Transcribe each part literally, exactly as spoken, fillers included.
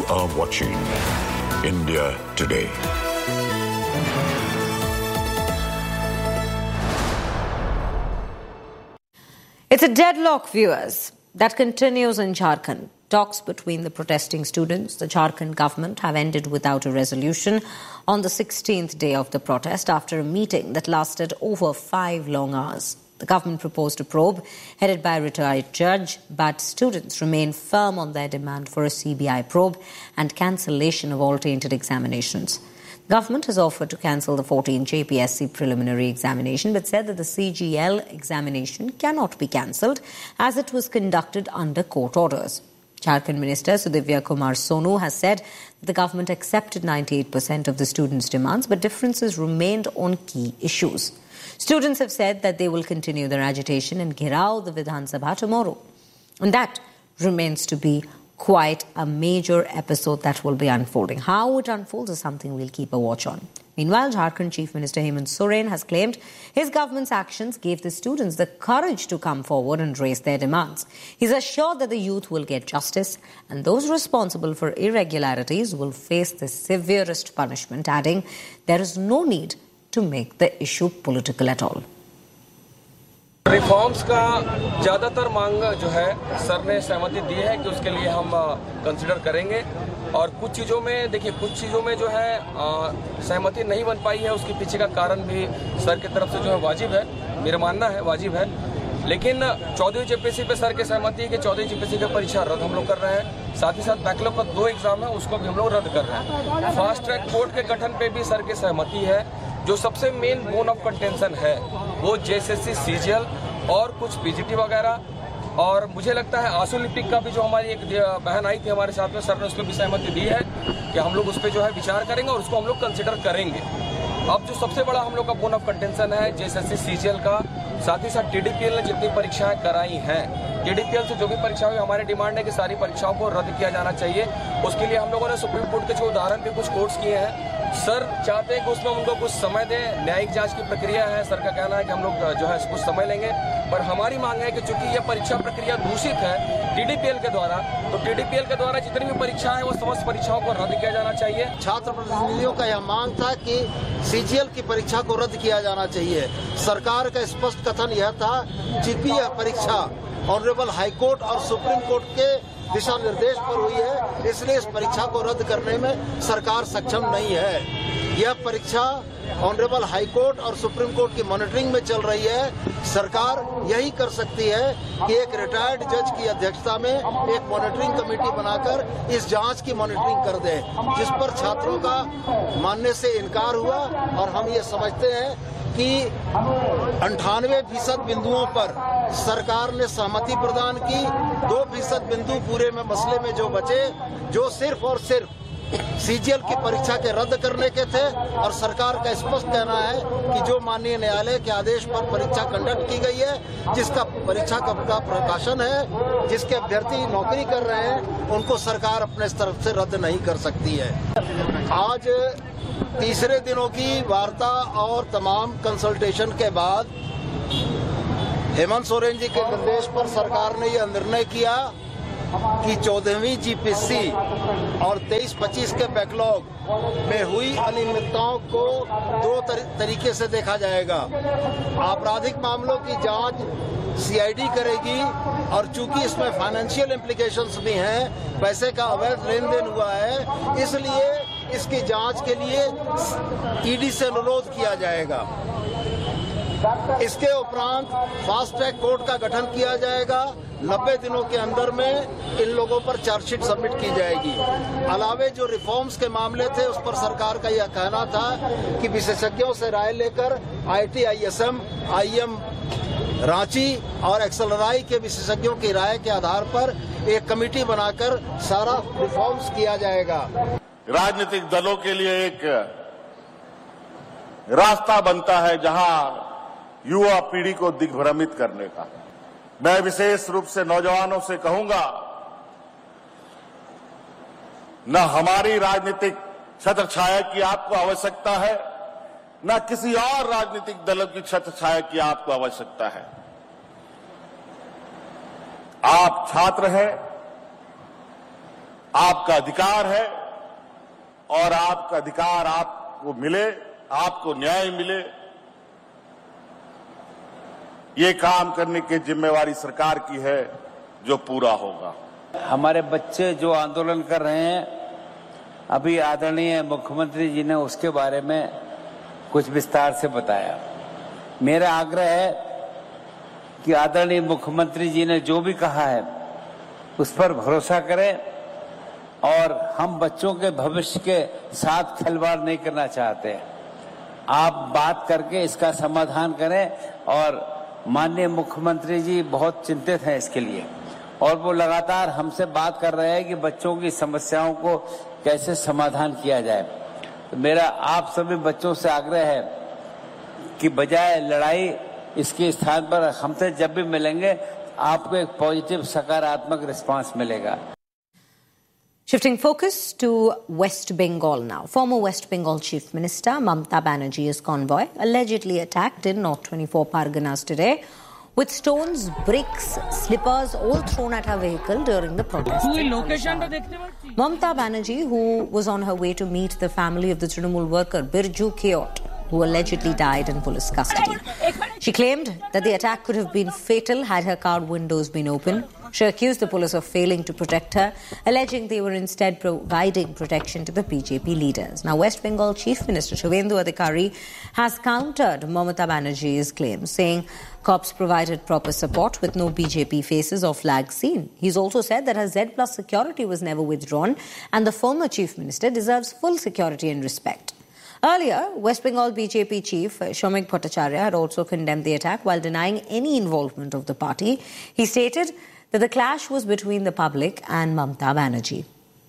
are watching India Today. It's a deadlock, viewers, that continues in Jharkhand. Talks between the protesting students, the Jharkhand government, have ended without a resolution on the sixteenth day of the protest after a meeting that lasted over five long hours. The government proposed a probe headed by a retired judge, but students remain firm on their demand for a C B I probe and cancellation of all tainted examinations. The government has offered to cancel the fourteen J P S C preliminary examination, but said that the C G L examination cannot be cancelled as it was conducted under court orders. Jharkhand Minister Sudivya Kumar Sonu has said that the government accepted ninety-eight percent of the students' demands, but differences remained on key issues. Students have said that they will continue their agitation and Ghirao the Vidhan Sabha tomorrow. And that remains to be quite a major episode that will be unfolding. How it unfolds is something we'll keep a watch on. Meanwhile, Jharkhand Chief Minister Hemant Soren has claimed his government's actions gave the students the courage to come forward and raise their demands. He's assured that the youth will get justice and those responsible for irregularities will face the severest punishment, adding there is no need to make the issue political at all. Reforms का ज़्यादातर मांग जो है sir ने सहमति दी है कि उसके लिए हम कंसिडर करेंगे और कुछ चीज़ों में देखिए कुछ चीज़ों में जो है आ, सहमति नहीं बन पाई है उसके पीछे का कारण भी सर की तरफ से जो है वाजिब है, मेरा मानना है वाजिब है। लेकिन चौदहवीं जेपीएससी पे सर की सहमति है कि चौदहवीं जेपीएससी की परीक्षा रद्द हम लोग कर रहे हैं। साथ ही साथ बैकलॉग का दो एग्जाम है उसको भी हम लोग रद्द कर रहे हैं। फास्ट ट्रैक कोर्ट के गठन पे भी सर की सहमति है। जो सबसे मेन बोन ऑफ कंटेंशन है वो जेएसएससी सीजीएल और कुछ पीजीटी वगैरह और मुझे लगता है आंसू लिपिक का भी जो हमारी एक बहन आई थी हमारे साथ में सर ने उसको भी सहमति दी है कि हम लोग उस पर जो है विचार करेंगे और उसको हम लोग कंसिडर करेंगे। अब जो सबसे बड़ा हम लोग का बोन ऑफ कंटेंशन है जेएसएससी सीजीएल का, साथ ही साथ टीडीपीएल ने जितनी परीक्षाएं कराई हैं टीडीपीएल से जो भी परीक्षा हुई हमारी डिमांड है कि सारी परीक्षाओं को रद्द किया जाना चाहिए। उसके लिए हम लोगों ने सुप्रीम कोर्ट के जो उदाहरण भी कुछ कोर्ट्स किए हैं। सर चाहते हैं कि उसमें उनको कुछ समय दें, न्यायिक जांच की प्रक्रिया है, सर का कहना है कि हम लोग जो है कुछ समय लेंगे, पर हमारी मांग है कि चूंकि ये परीक्षा प्रक्रिया दूषित है टीडीपीएल के द्वारा, तो टीडीपीएल के द्वारा जितनी भी परीक्षा है वो समस्त परीक्षाओं को रद्द किया जाना चाहिए। छात्र प्रतिनिधियों का यह मांग था कि सीजीएल की परीक्षा को रद्द किया जाना चाहिए। सरकार का स्पष्ट कथन यह था कि यह परीक्षा ऑनरेबल हाईकोर्ट और सुप्रीम कोर्ट के दिशा निर्देश पर हुई है, इसलिए इस परीक्षा को रद्द करने में सरकार सक्षम नहीं है। यह परीक्षा ऑनरेबल हाईकोर्ट और सुप्रीम कोर्ट की मॉनिटरिंग में चल रही है। सरकार यही कर सकती है कि एक रिटायर्ड जज की अध्यक्षता में एक मॉनिटरिंग कमेटी बनाकर इस जांच की मॉनिटरिंग कर दे, जिस पर छात्रों का मानने से इनकार हुआ और हम ये समझते हैं कि अंठानवे फीसद बिंदुओं पर सरकार ने सहमति प्रदान की। दो फीसद बिंदु पूरे में मसले में जो बचे, जो सिर्फ और सिर्फ सीजीएल की परीक्षा के रद्द करने के थे और सरकार का स्पष्ट कहना है कि जो माननीय न्यायालय के आदेश पर परीक्षा कंडक्ट की गई है, जिसका परीक्षा का प्रकाशन है, जिसके अभ्यर्थी नौकरी कर रहे हैं, उनको सरकार अपने तरफ से रद्द नहीं कर सकती है। आज तीसरे दिनों की वार्ता और तमाम कंसल्टेशन के बाद हेमंत सोरेन जी के निर्देश पर सरकार ने यह निर्णय किया कि चौदहवीं जीपीएससी और तेईस पच्चीस के बैकलॉग में हुई अनियमितताओं को दो तर, तरीके से देखा जाएगा। आपराधिक मामलों की जांच सीआईडी करेगी और चूंकि इसमें फाइनेंशियल इम्प्लीकेशंस भी हैं, पैसे का अवैध लेन देन हुआ है, इसलिए इसकी जांच के लिए ईडी से अनुरोध किया जाएगा। इसके उपरांत फास्ट ट्रैक कोर्ट का गठन किया जाएगा। नब्बे दिनों के अंदर में इन लोगों पर चार्जशीट सबमिट की जाएगी। अलावे जो रिफॉर्म्स के मामले थे उस पर सरकार का यह कहना था कि विशेषज्ञों से राय लेकर आईटी, आईएसएम, आईएम रांची और एक्सएलआरआई के विशेषज्ञों की राय के आधार पर एक कमेटी बनाकर सारा रिफॉर्म्स किया जाएगा। राजनीतिक दलों के लिए एक रास्ता बनता है जहां युवा पीढ़ी को दिग्भ्रमित करने का। मैं विशेष रूप से नौजवानों से कहूंगा, न हमारी राजनीतिक छत्र छाया की आपको आवश्यकता है, न किसी और राजनीतिक दलों की छत्र छाया की आपको आवश्यकता है। आप छात्र हैं, आपका अधिकार है और आपका अधिकार आपको मिले, आपको न्याय मिले, ये काम करने की जिम्मेवारी सरकार की है जो पूरा होगा। हमारे बच्चे जो आंदोलन कर रहे हैं, अभी आदरणीय मुख्यमंत्री जी ने उसके बारे में कुछ विस्तार से बताया। मेरा आग्रह है कि आदरणीय मुख्यमंत्री जी ने जो भी कहा है उस पर भरोसा करें और हम बच्चों के भविष्य के साथ खिलवाड़ नहीं करना चाहते। आप बात करके इसका समाधान करें और माननीय मुख्यमंत्री जी बहुत चिंतित हैं इसके लिए और वो लगातार हमसे बात कर रहे हैं कि बच्चों की समस्याओं को कैसे समाधान किया जाए। तो मेरा आप सभी बच्चों से आग्रह है कि बजाय लड़ाई इसके स्थान पर हमसे जब भी मिलेंगे आपको एक पॉजिटिव सकारात्मक रिस्पांस मिलेगा। Shifting focus to West Bengal now. Former West Bengal Chief Minister Mamata Banerjee's convoy allegedly attacked in North twenty-four Parganas today with stones, bricks, slippers all thrown at her vehicle during the protest. Mamata Banerjee, who was on her way to meet the family of the Trinamool worker Birju Keot, who allegedly died in police custody. She claimed that the attack could have been fatal had her car windows been open. She accused the police of failing to protect her, alleging they were instead providing protection to the B J P leaders. Now, West Bengal Chief Minister Shubhendu Adhikari has countered Mamata Banerjee's claims, saying cops provided proper support with no B J P faces or flags seen. He's also said that her Z plus security was never withdrawn and the former Chief Minister deserves full security and respect. Earlier, West Bengal B J P chief Shomik Bhattacharya had also condemned the attack while denying any involvement of the party. He stated that the clash was between the public and Mamata Banerjee.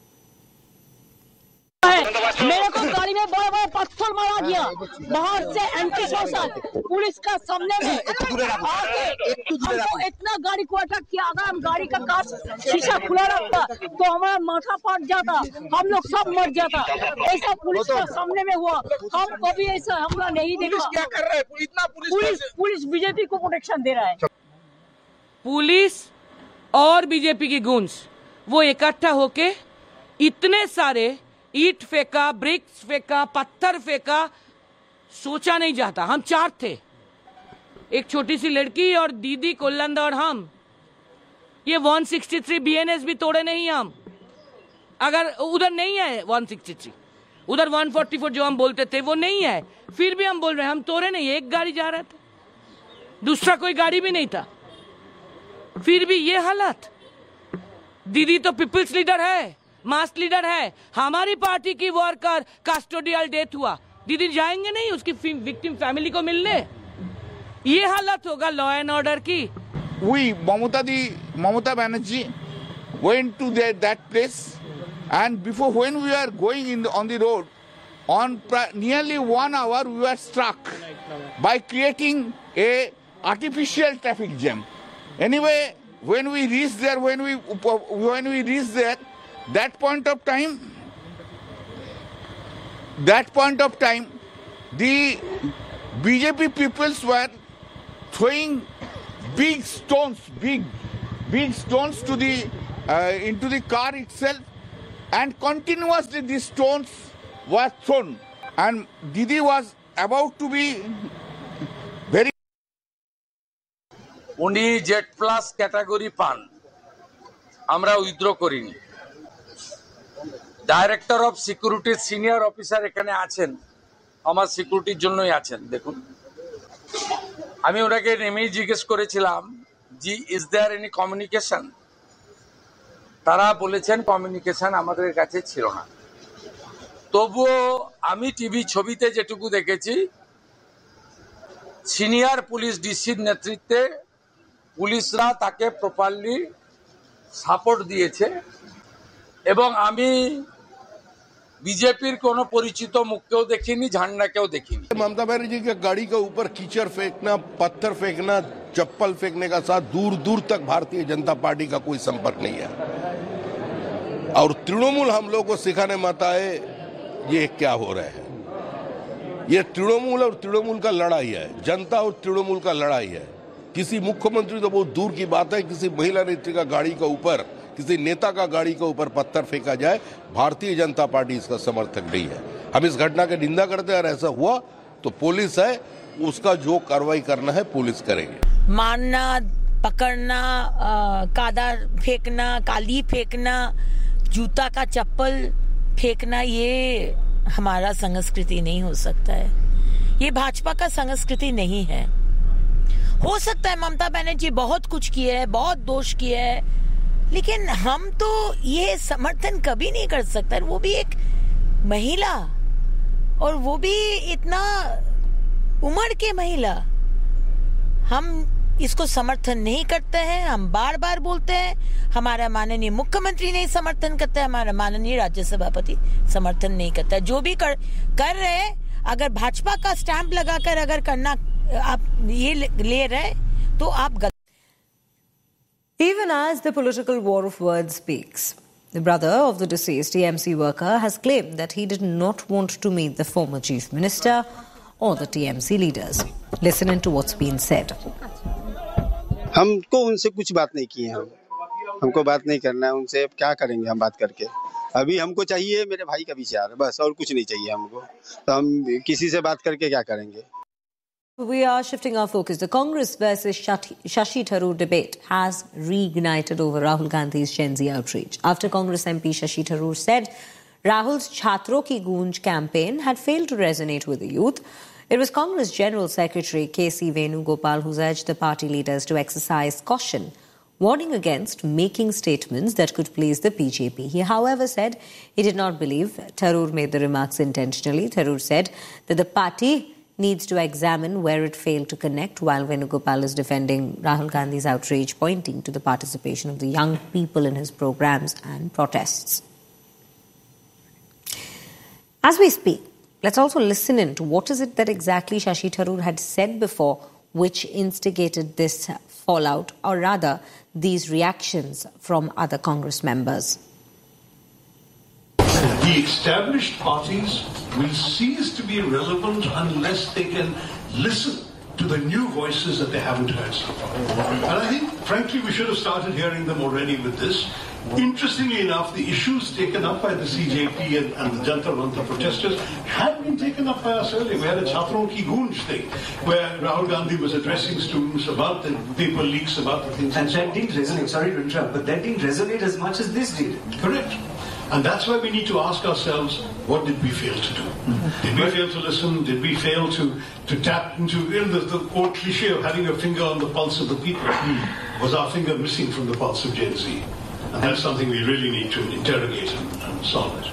मेरे को गाड़ी में बड़ा बड़ा पत्थर मारा गया बाहर से एंटी सोशल पुलिस का सामने में आके हमको इतना गाड़ी को अटैक किया। अगर हम गाड़ी का कांच शीशा खुला रखता तो हमारा माथा फट जाता, हम लोग सब मर जाता। ऐसा पुलिस का सामने में हुआ, हम कभी ऐसा हमला नहीं देखा। क्या कर रहा है इतना पुलिस? पुलिस पुलिस बीजेपी को प्रोटेक्शन दे रहा है। पुलिस और बीजेपी की गूंज वो इकट्ठा होके इतने सारे ईट फेंका, ब्रिक्स फेंका, पत्थर फेंका, सोचा नहीं जाता। हम चार थे, एक छोटी सी लड़की और दीदी कोलंद और हम। ये एक सौ तिरसठ बीएनएस भी तोड़े नहीं हम। अगर उधर नहीं है एक सौ तिरसठ, उधर एक सौ चौवालीस जो हम बोलते थे वो नहीं है, फिर भी हम बोल रहे हैं हम तोड़े नहीं। एक गाड़ी जा रहा था, दूसरा कोई गाड़ी भी नहीं था, फिर भी ये हालत। दीदी तो पीपल्स लीडर है, मास लीडर है। हमारी पार्टी की वर्कर कस्टोडियल डेथ हुआ, दीदी जाएंगे नहीं उसकी विक्टिम फैमिली को मिलने? ये हालत होगा लॉ एंड ऑर्डर की। We, Mamata di, Mamata Banerjee went to the, that place, and before when we were going in the, on the road, on nearly one hour we were struck by creating a artificial traffic jam. Anyway, when we reached there, when we when we reached there, that point of time, that point of time, the B J P peoples were throwing big stones, big, big stones to the uh, into the car itself, and continuously these stones were thrown, and Didi was about to be very. উনি Z plus category পান, আমরা withdraw করিনি। Director of সিকিউরিটির senior officer এখানে আছেন, আমার সিকিউরিটির জন্যই আছেন। দেখুন, আমি ওনাকে নেমেই জিজ্ঞেস করেছিলাম জি ইজ দেয়ার এনি কমিউনিকেশন। তারা বলেছেন কমিউনিকেশন আমাদের কাছে ছিল না। তবুও আমি টিভি ছবিতে যেটুকু দেখেছি, সিনিয়র পুলিশ ডিসির নেতৃত্বে পুলিশরা তাকে প্রপারলি সাপোর্ট দিয়েছে, এবং আমি बीजेपी कोनो परिचित मुख्य देखी झंडा क्यों देखी। ममता बनर्जी के गाड़ी के ऊपर कीचड़ फेंकना, पत्थर फेंकना, चप्पल फेंकने का साथ दूर दूर तक भारतीय जनता पार्टी का कोई संपर्क नहीं है। और तृणमूल हम लोग को सिखाने मत आए ये क्या हो रहा है। ये तृणमूल और तृणमूल का लड़ाई है, जनता और तृणमूल का लड़ाई है। किसी मुख्यमंत्री तो बहुत दूर की बात है, किसी महिला नेत्री का गाड़ी के ऊपर किसी नेता का गाड़ी के ऊपर पत्थर फेंका जाए, भारतीय जनता पार्टी इसका समर्थक नहीं है। हम इस घटना की निंदा करते हैं और ऐसा हुआ तो पुलिस है, उसका जो कार्रवाई करना है पुलिस करेंगे। मारना, पकड़ना, कादा फेंकना, काली फेंकना, जूता का चप्पल फेंकना, ये हमारा संस्कृति नहीं हो सकता है। ये भाजपा का संस्कृति नहीं है। हो सकता है ममता बनर्जी बहुत कुछ किया है, बहुत दोष किया है, लेकिन हम तो ये समर्थन कभी नहीं कर सकते। वो भी एक महिला, और वो भी इतना उम्र के महिला। हम इसको समर्थन नहीं करते हैं। हम बार बार बोलते हैं, हमारा माननीय मुख्यमंत्री नहीं समर्थन करता है, हमारा माननीय राज्य सभापति समर्थन नहीं करता है। जो भी कर, कर रहे, अगर भाजपा का स्टैंप लगाकर अगर करना आप ये ले रहे तो आप गलत। Even as the political war of words speaks, the brother of the deceased T M C worker has claimed that he did not want to meet the former chief minister or the T M C leaders. Listen to what's been said. हमको उनसे कुछ बात नहीं की है। हम हमको बात नहीं करना है उनसे। अब क्या करेंगे हम बात करके? अभी हमको चाहिए मेरे भाई का विचार, बस, और कुछ नहीं चाहिए हमको। तो हम किसी से बात करके क्या करेंगे? We are shifting our focus. The Congress versus Shashi Tharoor debate has reignited over Rahul Gandhi's Gen Z outreach. After Congress M P Shashi Tharoor said Rahul's Chhatron Ki Goonj campaign had failed to resonate with the youth, it was Congress General Secretary K C Venugopal who urged the party leaders to exercise caution, warning against making statements that could please the B J P. He, however, said he did not believe Tharoor made the remarks intentionally. Tharoor said that the party needs to examine where it failed to connect, while Venugopal is defending Rahul Gandhi's outrage, pointing to the participation of the young people in his programs and protests. As we speak, let's also listen in to what is it that exactly Shashi Tharoor had said before which instigated this fallout, or rather these reactions from other Congress members. The established parties will cease to be relevant unless they can listen to the new voices that they haven't heard so far. And I think, frankly, we should have started hearing them already with this. Interestingly enough, the issues taken up by the C J P and, and the Jantar Mantar protesters had been taken up by us earlier. We had a Chhatron Ki Goonj thing, where Rahul Gandhi was addressing students about the paper leaks, about the things. And, and that didn't resonate, sorry to interrupt, but that didn't resonate as much as this did. Correct. And that's why we need to ask ourselves, what did we fail to do? Mm-hmm. Did we fail to listen? Did we fail to, to tap into, you know, the, the old cliche of having a finger on the pulse of the people? Mm. Was our finger missing from the pulse of Gen Z? And that's something we really need to interrogate and, and solve it.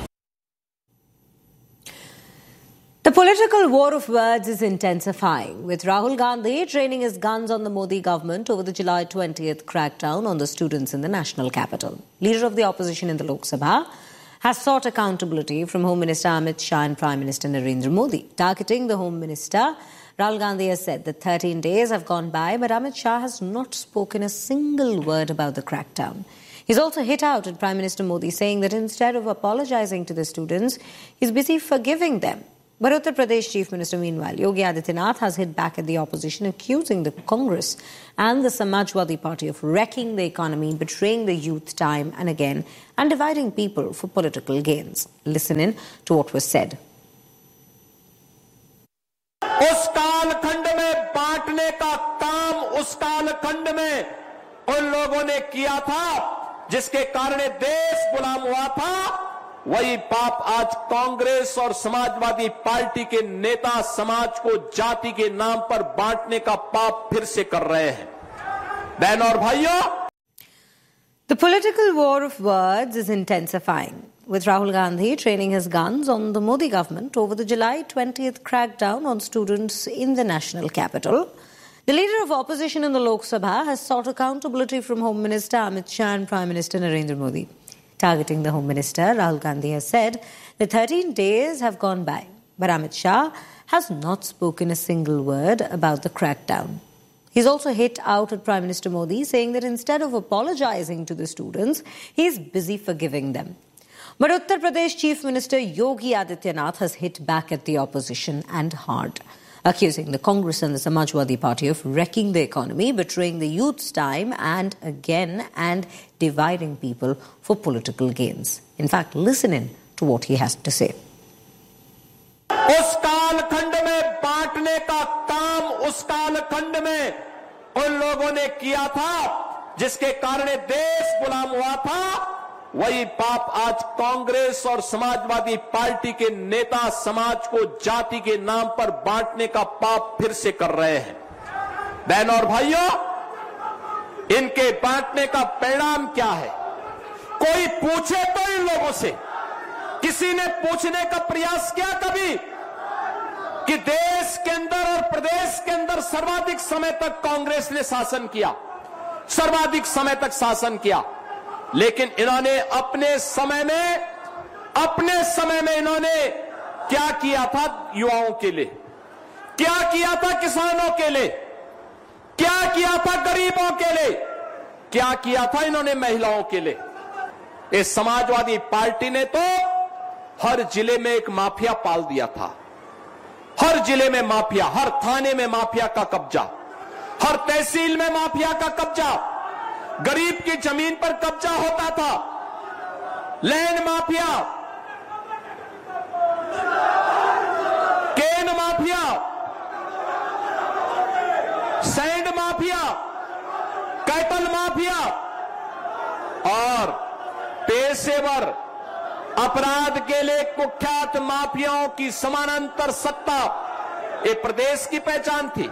The political war of words is intensifying, with Rahul Gandhi training his guns on the Modi government over the July twentieth crackdown on the students in the national capital. Leader of the opposition in the Lok Sabha has sought accountability from Home Minister Amit Shah and Prime Minister Narendra Modi. Targeting the Home Minister, Rahul Gandhi has said that thirteen days have gone by, but Amit Shah has not spoken a single word about the crackdown. He's also hit out at Prime Minister Modi, saying that instead of apologizing to the students, he's busy forgiving them. But Uttar Pradesh Chief Minister, meanwhile, Yogi Adityanath has hit back at the opposition, accusing the Congress and the Samajwadi Party of wrecking the economy, betraying the youth time and again, and dividing people for political gains. Listen in to what was said. उस कालखंड में बांटने का काम उस कालखंड में उन लोगों ने किया था जिसके कारण देश गुलाम हुआ था। वही पाप आज कांग्रेस और समाजवादी पार्टी के नेता समाज को जाति के नाम पर बांटने का पाप फिर से कर रहे हैं। बहनों और भाइयों, The political war of words is intensifying, with Rahul Gandhi training his guns on the Modi government over the July twentieth crackdown on students in the national capital. The leader of opposition in the Lok Sabha has sought accountability from Home Minister Amit Shah and Prime Minister Narendra Modi. Targeting the Home Minister, Rahul Gandhi has said that thirteen days have gone by, but Amit Shah has not spoken a single word about the crackdown. He's also hit out at Prime Minister Modi, saying that instead of apologizing to the students, he's busy forgiving them. But Uttar Pradesh Chief Minister Yogi Adityanath has hit back at the opposition, and hard. accusing the Congress and the Samajwadi Party of wrecking the economy, betraying the youth's time and again, and dividing people for political gains. In fact, listen in to what he has to say. उस कालखंड में बांटने का काम उस कालखंड में उन लोगों ने किया था जिसके कारण देश गुलाम हुआ था, वही पाप आज कांग्रेस और समाजवादी पार्टी के नेता समाज को जाति के नाम पर बांटने का पाप फिर से कर रहे हैं। बहनों और भाइयों, इनके बांटने का परिणाम क्या है? कोई पूछे तो इन लोगों से, किसी ने पूछने का प्रयास किया कभी कि देश के अंदर और प्रदेश के अंदर सर्वाधिक समय तक कांग्रेस ने शासन किया, सर्वाधिक समय तक शासन किया, लेकिन इन्होंने अपने समय में अपने समय में इन्होंने क्या किया था? युवाओं के लिए क्या किया था? किसानों के लिए क्या किया था? गरीबों के लिए क्या किया था? इन्होंने महिलाओं के लिए। इस समाजवादी पार्टी ने तो हर जिले में एक माफिया पाल दिया था, हर जिले में माफिया, हर थाने में माफिया का कब्जा, हर तहसील में माफिया का कब्जा, गरीब की जमीन पर कब्जा होता था, लैंड माफिया, केन mafia, sand mafia, cattle mafia और पेशेवर अपराध के लिए कुख्यात माफियाओं की समानांतर सत्ता ये प्रदेश की पहचान थी।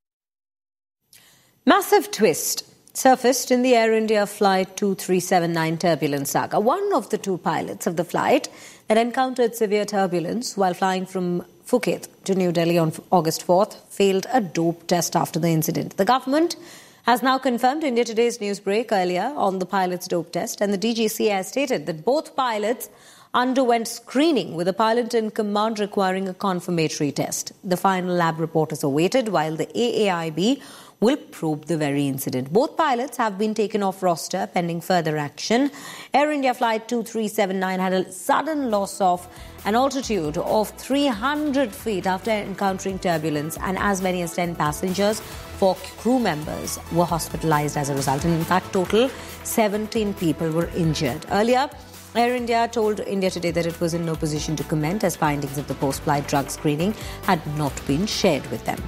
Massive twist surfaced in the Air India Flight two three seven nine turbulence saga. One of the two pilots of the flight that encountered severe turbulence while flying from Phuket to New Delhi on August fourth failed a dope test after the incident. The government has now confirmed India Today's news break earlier on the pilot's dope test, and the D G C A has stated that both pilots underwent screening with a pilot in command requiring a confirmatory test. The final lab report is awaited while the A A I B will probe the very incident. Both pilots have been taken off roster pending further action. Air India Flight two three seven nine had a sudden loss of an altitude of three hundred feet after encountering turbulence, and as many as ten passengers, four crew members were hospitalized as a result. And in fact, total seventeen people were injured. Earlier, Air India told India Today that it was in no position to comment as findings of the post-flight drug screening had not been shared with them.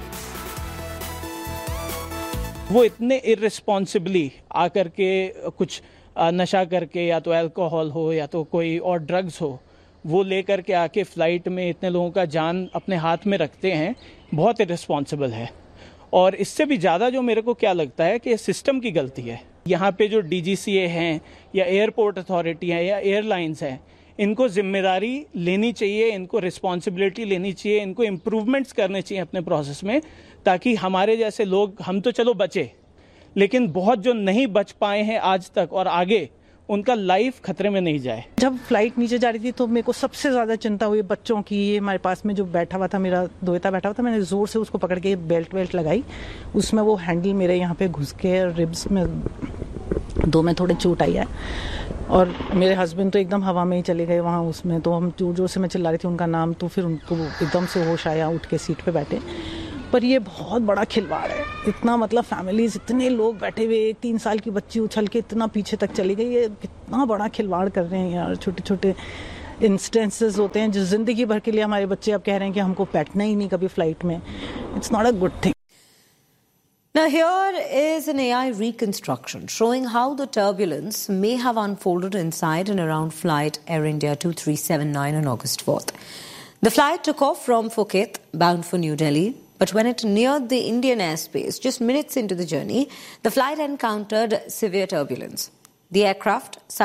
वो इतने इर्रेस्पॉन्सिबली आकर के कुछ नशा करके, या तो alcohol हो या तो कोई और ड्रग्स हो, वो लेकर के आके फ्लाइट में इतने लोगों का जान अपने हाथ में रखते हैं, बहुत इर्रेस्पॉन्सिबल है। और इससे भी ज़्यादा जो मेरे को क्या लगता है कि सिस्टम की गलती है। यहाँ पे जो डी जी सी ए हैं या एयरपोर्ट अथॉरिटी हैं या एयरलाइंस हैं, इनको जिम्मेदारी लेनी चाहिए, इनको रिस्पॉन्सिबिलिटी लेनी चाहिए, इनको इम्प्रूवमेंट्स करने चाहिए अपने प्रोसेस में, ताकि हमारे जैसे लोग, हम तो चलो बचे, लेकिन बहुत जो नहीं बच पाए हैं आज तक और आगे, उनका लाइफ खतरे में नहीं जाए। जब फ्लाइट नीचे जा रही थी तो मेरे को सबसे ज़्यादा चिंता हुई बच्चों की। ये हमारे पास में जो बैठा हुआ था, मेरा दोहता बैठा हुआ था, मैंने ज़ोर से उसको पकड़ के बेल्ट वेल्ट लगाई, उसमें वो हैंडल मेरे यहाँ पे घुस के रिब्स में दो में थोड़े चोट आई है। और मेरे हस्बैंड तो एकदम हवा में ही चले गए वहाँ उसमें, तो हम जोर जोर से मैं चिल्ला रही थी उनका नाम, तो फिर उनको एकदम से होश आया, उठ के सीट पे बैठे। पर ये बहुत बड़ा खिलवाड़ है, इतना मतलब फैमिलीज, इतने लोग बैठे हुए, एक तीन साल की बच्ची उछल के इतना पीछे तक चली गई, ये कितना बड़ा खिलवाड़ कर रहे हैं यार। छोटे छोटे इंस्टेंसेस होते हैं जो जिंदगी भर के लिए हमारे बच्चे अब कह रहे हैं कि हमको बैठना ही नहीं कभी फ्लाइट में। It's not a good thing. Now here is an A I reconstruction showing how the turbulence may have unfolded inside and around flight Air India two three seven nine on August fourth. The flight took off from Phuket bound for New Delhi, but when it neared the Indian airspace, just minutes into the journey, the flight encountered severe turbulence. The aircraft